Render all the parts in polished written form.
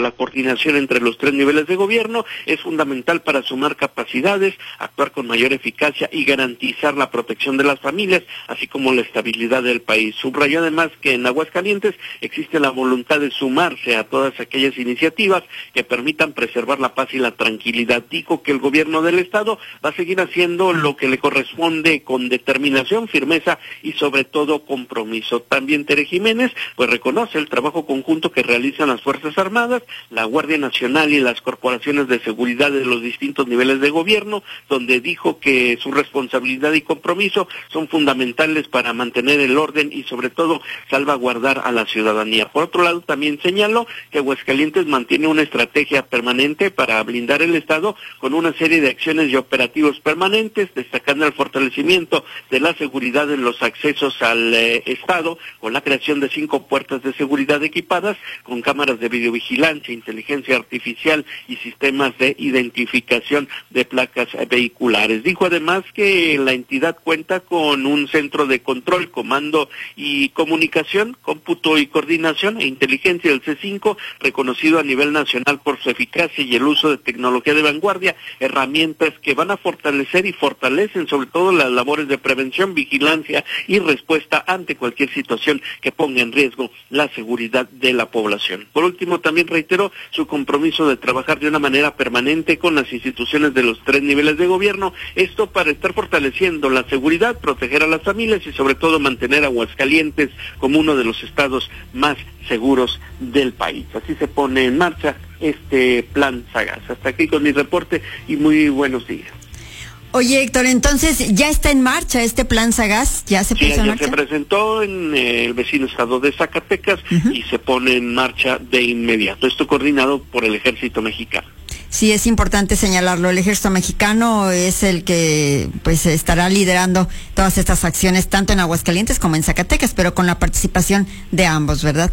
la coordinación entre los 3 niveles de gobierno es fundamental para sumar capacidades, actuar con mayor eficacia y garantizar la protección de las familias, así como la estabilidad del país. Subrayó además que en Aguascalientes existe la voluntad de sumarse a todas aquellas iniciativas que permitan preservar la paz y la tranquilidad. Dijo que el gobierno del estado va a seguir haciendo lo que le corresponde con determinación, firmeza y sobre todo compromiso. También Tere Jiménez pues reconoce el trabajo conjunto que realizan las Fuerzas Armadas, la Guardia Nacional y las corporaciones de seguridad de los distintos niveles de gobierno, donde dijo que su responsabilidad y compromiso son fundamentales para mantener el orden y sobre todo salvaguardar a la ciudadanía. Por otro lado, también señaló que Aguascalientes mantiene una estrategia permanente para blindar el estado con una serie de acciones y operativos permanentes, destacando el fortalecimiento de la seguridad en los accesos al estado, con la creación de 5 puertas de seguridad equipadas con cámaras de videovigilancia, inteligencia artificial y sistemas de identificación de placas vehiculares. Dijo además que la entidad cuenta con un centro de control, comando y comunicación, cómputo y coordinación e inteligencia del C5, reconocido a nivel nacional por su eficacia y el uso de tecnología de vanguardia, herramientas que van a fortalecer y fortalecen sobre todo las labores de prevención, vigilancia y respuesta ante cualquier situación que ponga en riesgo la seguridad de la población. Por último, también reiteró su compromiso de trabajar de una manera permanente con las instituciones de los 3 niveles de gobierno, esto para estar fortaleciendo la seguridad, proteger a las familias y sobre todo mantener a Aguascalientes como uno de los estados más seguros del país. Así se pone en marcha este plan Sagaz. Hasta aquí con mi reporte y muy buenos días. Oye, Héctor, entonces ya está en marcha este plan Sagaz, ya se puso en marcha. Se presentó en el vecino estado de Zacatecas y se pone en marcha de inmediato. Esto coordinado por el Ejército Mexicano. Sí, es importante señalarlo. El Ejército Mexicano es el que pues estará liderando todas estas acciones, tanto en Aguascalientes como en Zacatecas, pero con la participación de ambos, ¿verdad?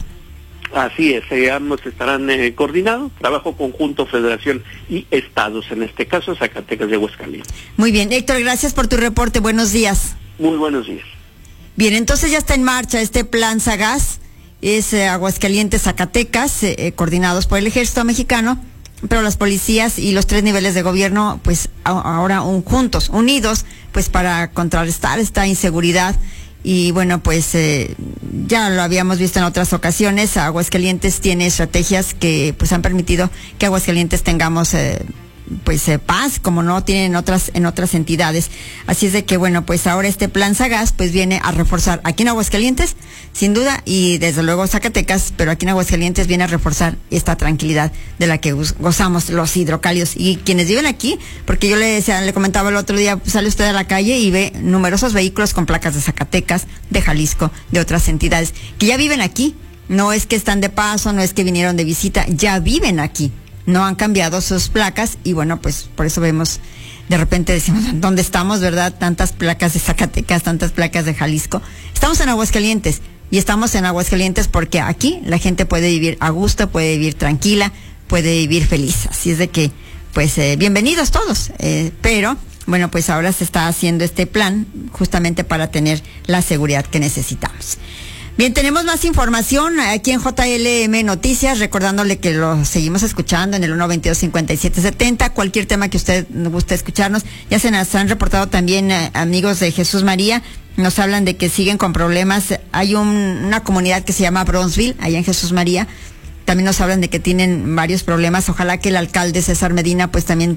Así es, ambos estarán coordinados, trabajo conjunto, federación y estados, en este caso Zacatecas y Aguascalientes. Muy bien, Héctor, gracias por tu reporte, buenos días. Muy buenos días. Bien, entonces ya está en marcha este plan Sagaz, es Aguascalientes, Zacatecas, coordinados por el Ejército Mexicano, pero las policías y los 3 niveles de gobierno, pues ahora juntos, unidos, pues para contrarrestar esta inseguridad. Y bueno, pues ya lo habíamos visto en otras ocasiones, Aguascalientes tiene estrategias que pues han permitido que Aguascalientes tengamos paz, como no tienen en otras entidades. Así es de que bueno, pues ahora este plan Sagaz pues viene a reforzar aquí en Aguascalientes, sin duda, y desde luego Zacatecas, pero aquí en Aguascalientes viene a reforzar esta tranquilidad de la que gozamos los hidrocálidos y quienes viven aquí, porque yo le comentaba el otro día, pues sale usted a la calle y ve numerosos vehículos con placas de Zacatecas, de Jalisco, de otras entidades, que ya viven aquí, no es que están de paso, no es que vinieron de visita, ya viven aquí. No han cambiado sus placas y bueno, pues por eso vemos, de repente decimos, ¿dónde estamos, verdad? Tantas placas de Zacatecas, tantas placas de Jalisco. Estamos en Aguascalientes y estamos en Aguascalientes porque aquí la gente puede vivir a gusto, puede vivir tranquila, puede vivir feliz. Así es de que, pues, bienvenidos todos. Pero, bueno, pues ahora se está haciendo este plan justamente para tener la seguridad que necesitamos. Bien, tenemos más información aquí en JLM Noticias, recordándole que lo seguimos escuchando en el 122-5770, cualquier tema que usted guste escucharnos. Ya se nos han reportado también amigos de Jesús María, nos hablan de que siguen con problemas. Hay una comunidad que se llama Bronzeville, allá en Jesús María. También nos hablan de que tienen varios problemas. Ojalá que el alcalde César Medina pues también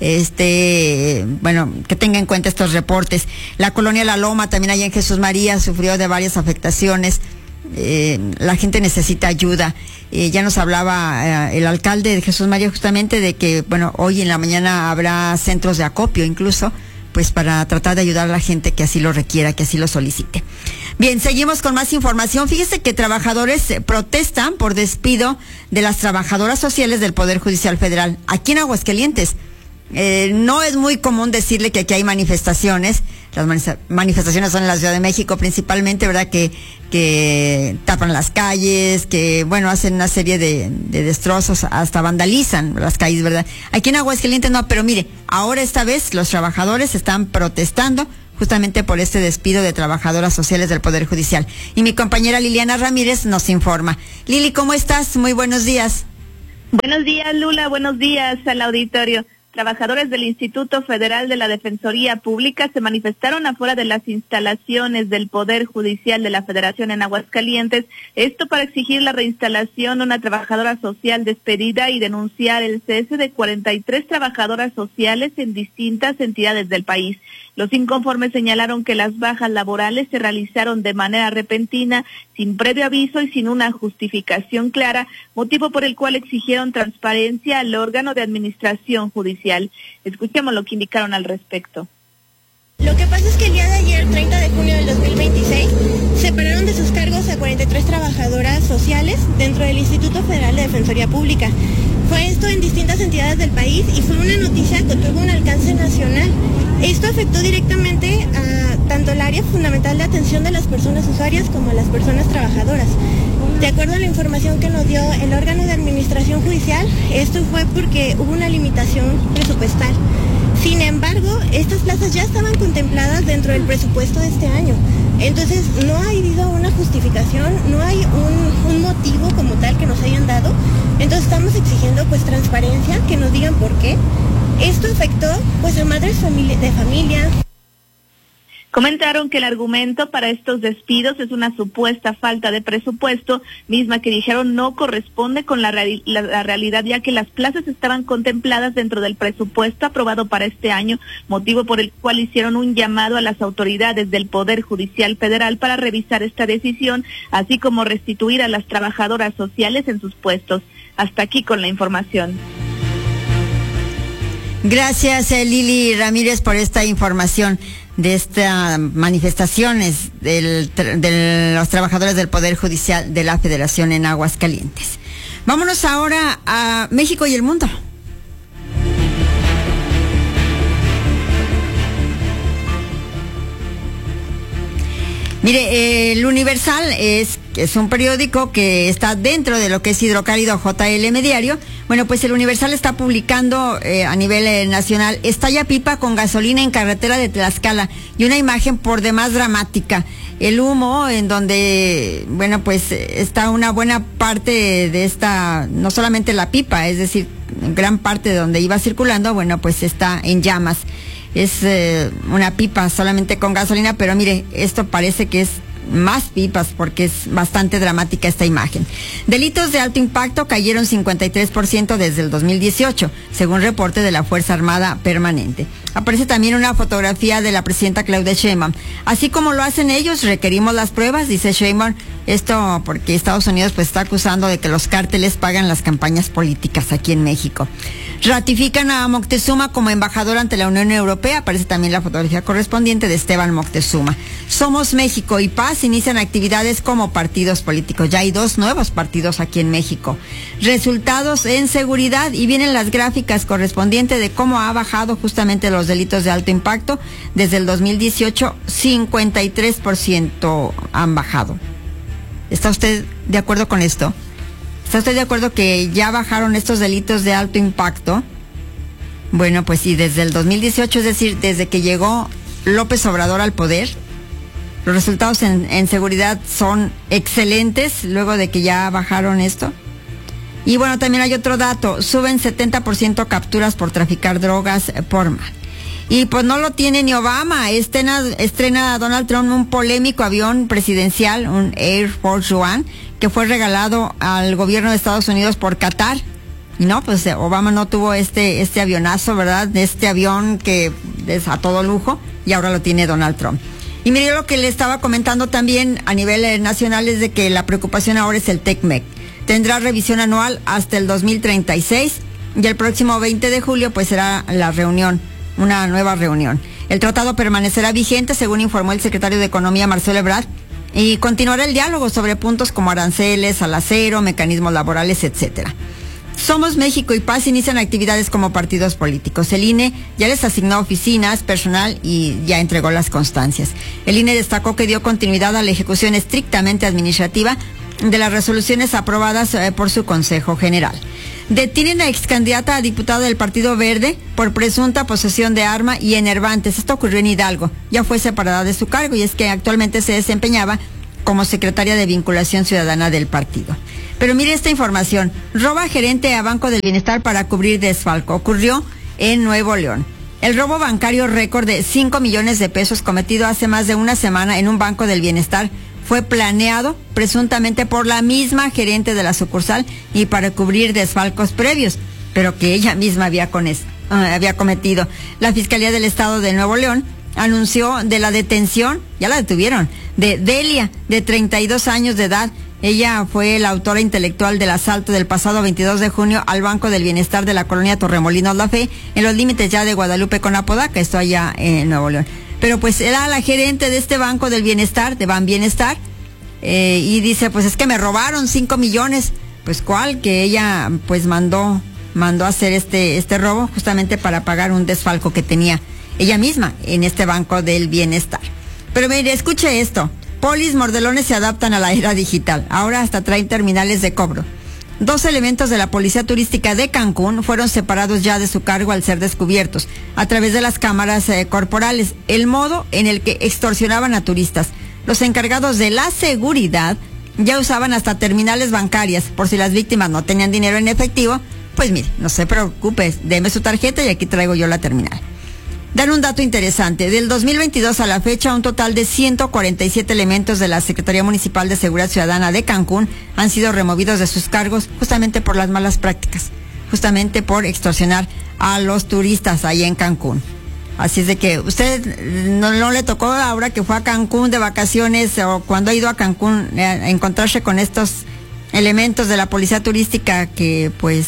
que tenga en cuenta estos reportes. La colonia La Loma, también allá en Jesús María, sufrió de varias afectaciones. La gente necesita ayuda. Ya nos hablaba el alcalde de Jesús María justamente de que, bueno, hoy en la mañana habrá centros de acopio incluso, pues para tratar de ayudar a la gente que así lo requiera, que así lo solicite. Bien, seguimos con más información. Fíjese que trabajadores protestan por despido de las trabajadoras sociales del Poder Judicial Federal aquí en Aguascalientes. No es muy común decirle que aquí hay manifestaciones. Las manifestaciones son en la Ciudad de México principalmente, ¿verdad? Que tapan las calles, que, bueno, hacen una serie de destrozos, hasta vandalizan las calles, ¿verdad? Aquí en Aguascalientes no, pero mire, ahora esta vez los trabajadores están protestando justamente por este despido de trabajadoras sociales del Poder Judicial. Y mi compañera Liliana Ramírez nos informa. Lili, ¿cómo estás? Muy buenos días. Buenos días, Lula. Buenos días al auditorio. Trabajadores del Instituto Federal de la Defensoría Pública se manifestaron afuera de las instalaciones del Poder Judicial de la Federación en Aguascalientes, esto para exigir la reinstalación de una trabajadora social despedida y denunciar el cese de 43 trabajadoras sociales en distintas entidades del país. Los inconformes señalaron que las bajas laborales se realizaron de manera repentina, sin previo aviso y sin una justificación clara, motivo por el cual exigieron transparencia al órgano de administración judicial. Escuchemos lo que indicaron al respecto. Lo que pasa es que el día de ayer, 30 de junio del 2026, separaron de sus cargos a 43 trabajadoras sociales dentro del Instituto Federal de Defensoría Pública. Fue esto en distintas entidades del país y fue una noticia que tuvo un alcance nacional. Esto afectó directamente a tanto el área fundamental de atención de las personas usuarias como a las personas trabajadoras. De acuerdo a la información que nos dio el órgano de administración judicial, esto fue porque hubo una limitación presupuestal. Sin embargo, estas plazas ya estaban contempladas dentro del presupuesto de este año. Entonces, no ha habido una justificación, no hay un motivo como tal que nos hayan dado. Entonces, estamos exigiendo pues transparencia, que nos digan por qué. Esto afectó pues a madres de familia. Comentaron que el argumento para estos despidos es una supuesta falta de presupuesto, misma que dijeron no corresponde con la realidad, ya que las plazas estaban contempladas dentro del presupuesto aprobado para este año, motivo por el cual hicieron un llamado a las autoridades del Poder Judicial Federal para revisar esta decisión, así como restituir a las trabajadoras sociales en sus puestos. Hasta aquí con la información. Gracias, Lili Ramírez, por esta información de estas manifestaciones de los trabajadores del Poder Judicial de la Federación en Aguascalientes. Vámonos ahora a México y el mundo. Mire, el Universal es un periódico que está dentro de lo que es Hidrocálido JLM Diario. Bueno, pues el Universal está publicando a nivel nacional: estalla pipa con gasolina en carretera de Tlaxcala, y una imagen por demás dramática. El humo en donde, bueno, pues está una buena parte de esta, no solamente la pipa, es decir, gran parte de donde iba circulando, bueno, pues está en llamas. Es una pipa solamente con gasolina, pero mire, esto parece que es más pipas porque es bastante dramática esta imagen. Delitos de alto impacto cayeron 53% desde el 2018, según reporte de la Fuerza Armada Permanente. Aparece también una fotografía de la presidenta Claudia Sheinbaum. Así como lo hacen ellos, requerimos las pruebas, dice Sheinbaum. Esto porque Estados Unidos pues está acusando de que los cárteles pagan las campañas políticas aquí en México. Ratifican a Moctezuma como embajador ante la Unión Europea. Aparece también la fotografía correspondiente de Esteban Moctezuma. Somos México y Paz inician actividades como partidos políticos. Ya hay 2 nuevos partidos aquí en México. Resultados en seguridad, y vienen las gráficas correspondientes de cómo ha bajado justamente los delitos de alto impacto. Desde el 2018, 53% han bajado. ¿Está usted de acuerdo con esto? ¿Está usted de acuerdo que ya bajaron estos delitos de alto impacto? Bueno, pues sí, desde el 2018, es decir, desde que llegó López Obrador al poder, los resultados en seguridad son excelentes, luego de que ya bajaron esto. Y bueno, también hay otro dato: suben 70% capturas por traficar drogas por mar. Y pues no lo tiene ni Obama. Estrena Donald Trump un polémico avión presidencial, un Air Force One, que fue regalado al gobierno de Estados Unidos por Qatar. Y no, pues Obama no tuvo este avionazo, ¿verdad? Este avión que es a todo lujo, y ahora lo tiene Donald Trump. Y mire, lo que le estaba comentando también a nivel nacional es de que la preocupación ahora es el TECMEC. Tendrá revisión anual hasta el 2036, y el próximo 20 de julio pues será la reunión, una nueva reunión. El tratado permanecerá vigente, según informó el secretario de Economía, Marcelo Ebrard, y continuará el diálogo sobre puntos como aranceles al acero, mecanismos laborales, etcétera. Somos México y Paz inician actividades como partidos políticos. El INE ya les asignó oficinas, personal y ya entregó las constancias. El INE destacó que dio continuidad a la ejecución estrictamente administrativa de las resoluciones aprobadas por su Consejo General. Detienen a excandidata a diputada del Partido Verde por presunta posesión de arma y enervantes. Esto ocurrió en Hidalgo. Ya fue separada de su cargo, y es que actualmente se desempeñaba como secretaria de Vinculación Ciudadana del partido. Pero mire esta información. Roba gerente a Banco del Bienestar para cubrir desfalco. Ocurrió en Nuevo León. El robo bancario récord de 5 millones de pesos cometido hace más de una semana en un Banco del Bienestar fue planeado presuntamente por la misma gerente de la sucursal y para cubrir desfalcos previos, pero que ella misma había cometido. La Fiscalía del Estado de Nuevo León anunció de la detención, ya la detuvieron, de Delia, de 32 años de edad. Ella fue la autora intelectual del asalto del pasado 22 de junio al Banco del Bienestar de la colonia Torremolinos La Fe, en los límites ya de Guadalupe con Apodaca, esto allá en Nuevo León. Pero pues era la gerente de este Banco del Bienestar, de Ban Bienestar, y dice, pues es que me robaron 5 millones. Pues ¿cuál? Que ella pues mandó a hacer este robo justamente para pagar un desfalco que tenía ella misma en este Banco del Bienestar. Pero mire, escuche esto. Polis mordelones se adaptan a la era digital. Ahora hasta traen terminales de cobro. 2 elementos de la Policía Turística de Cancún fueron separados ya de su cargo al ser descubiertos a través de las cámaras corporales. El modo en el que extorsionaban a turistas. Los encargados de la seguridad ya usaban hasta terminales bancarias por si las víctimas no tenían dinero en efectivo. Pues mire, no se preocupe, deme su tarjeta y aquí traigo yo la terminal. Dan un dato interesante. Del 2022 a la fecha, un total de 147 elementos de la Secretaría Municipal de Seguridad Ciudadana de Cancún han sido removidos de sus cargos justamente por las malas prácticas, justamente por extorsionar a los turistas ahí en Cancún. Así es de que usted no le tocó ahora que fue a Cancún de vacaciones o cuando ha ido a Cancún a encontrarse con estos elementos de la Policía Turística que pues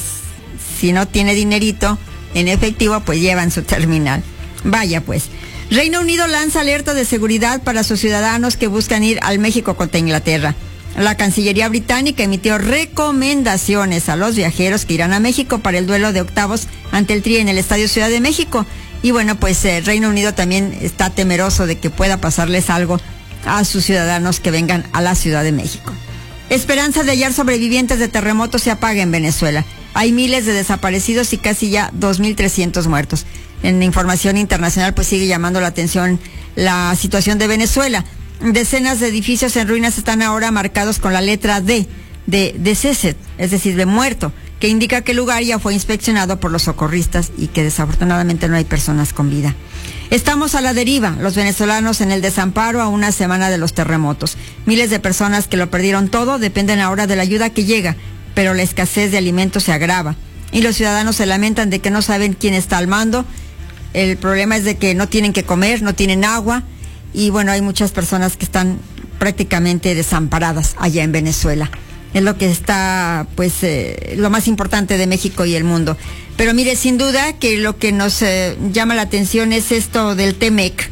si no tiene dinerito en efectivo pues llevan su terminal. Vaya pues. Reino Unido lanza alerta de seguridad para sus ciudadanos que buscan ir al México contra Inglaterra. La Cancillería británica emitió recomendaciones a los viajeros que irán a México para el duelo de octavos ante el Tri en el Estadio Ciudad de México. Y bueno, pues Reino Unido también está temeroso de que pueda pasarles algo a sus ciudadanos que vengan a la Ciudad de México. Esperanza de hallar sobrevivientes de terremotos se apaga en Venezuela. Hay miles de desaparecidos y casi ya 2.300 muertos. En información internacional pues sigue llamando la atención la situación de Venezuela. Decenas de edificios en ruinas están ahora marcados con la letra D, de céset, es decir, de muerto, que indica que el lugar ya fue inspeccionado por los socorristas y que desafortunadamente no hay personas con vida. Estamos a la deriva, los venezolanos en el desamparo a una semana de los terremotos. Miles de personas que lo perdieron todo dependen ahora de la ayuda que llega, pero la escasez de alimentos se agrava y los ciudadanos se lamentan de que no saben quién está al mando. El problema es de que no tienen que comer, no tienen agua y bueno, hay muchas personas que están prácticamente desamparadas allá en Venezuela. Es lo que está, pues, lo más importante de México y el mundo. Pero mire, sin duda que lo que nos llama la atención es esto del TEMEC.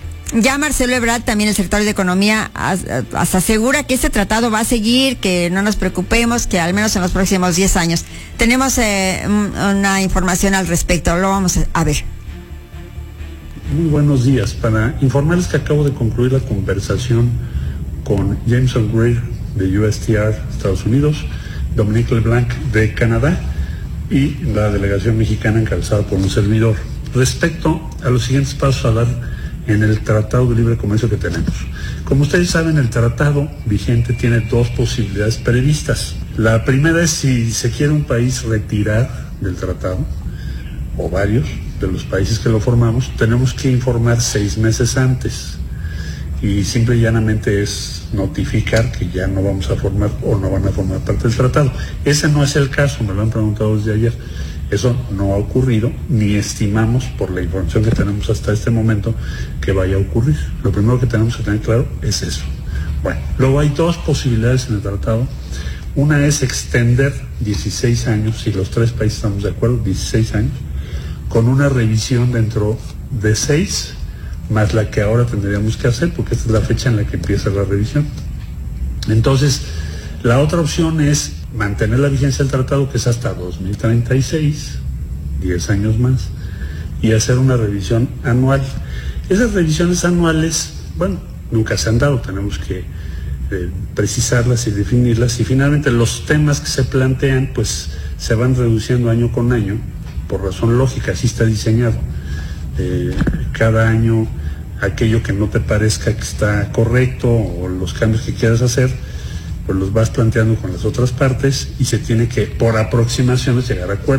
Ya Marcelo Ebrard, también el secretario de Economía, asegura que este tratado va a seguir, que no nos preocupemos, que al menos en los próximos 10 años. Tenemos una información al respecto, lo vamos a ver. Muy buenos días. Para informarles que acabo de concluir la conversación con James O'Greer de USTR, Estados Unidos, Dominique LeBlanc de Canadá y la delegación mexicana encabezada por un servidor, respecto a los siguientes pasos a dar en el Tratado de Libre Comercio que tenemos. Como ustedes saben, el tratado vigente tiene 2 posibilidades previstas. La primera es si se quiere un país retirar del tratado, o varios de los países que lo formamos, tenemos que informar 6 meses antes. Y simple y llanamente es notificar que ya no vamos a formar o no van a formar parte del tratado. Ese no es el caso, me lo han preguntado desde ayer. Eso no ha ocurrido, ni estimamos, por la información que tenemos hasta este momento, que vaya a ocurrir. Lo primero que tenemos que tener claro es eso. Bueno, luego hay 2 posibilidades en el tratado. Una es extender 16 años, si los 3 países estamos de acuerdo, 16 años, con una revisión dentro de 6, más la que ahora tendríamos que hacer, porque esta es la fecha en la que empieza la revisión. Entonces, la otra opción es mantener la vigencia del tratado, que es hasta 2036, 10 años más, y hacer una revisión anual. Esas revisiones anuales, bueno, nunca se han dado, tenemos que precisarlas y definirlas, y finalmente los temas que se plantean, pues se van reduciendo año con año, por razón lógica, así está diseñado. Cada año aquello que no te parezca que está correcto o los cambios que quieras hacer, pues los vas planteando con las otras partes y se tiene que, por aproximaciones, llegar a acuerdos.